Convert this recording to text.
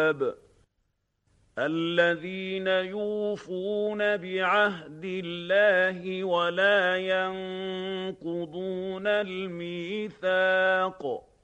الكتاب الذين يوفون بعهد الله ولا ينقضون الميثاق